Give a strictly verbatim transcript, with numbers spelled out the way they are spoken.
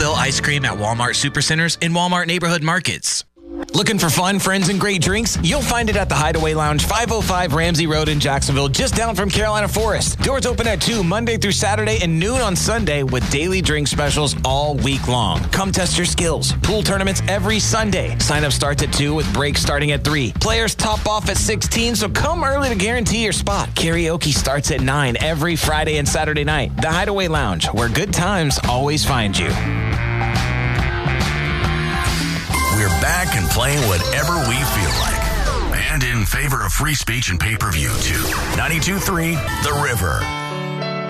Doughville ice cream at Walmart Supercenters and Walmart Neighborhood Markets. Looking for fun, friends, and great drinks? You'll find it at the Hideaway Lounge, five oh five Ramsey Road in Jacksonville, just down from Carolina Forest. Doors open at two Monday through Saturday and noon on Sunday with daily drink specials all week long. Come test your skills. Pool tournaments every Sunday. Sign up starts at two with breaks starting at three. Players top off at sixteen, so come early to guarantee your spot. Karaoke starts at nine every Friday and Saturday night. The Hideaway Lounge, where good times always find you. We're back and playing whatever we feel like. And in favor of free speech and pay-per-view, too. ninety-two point three The River.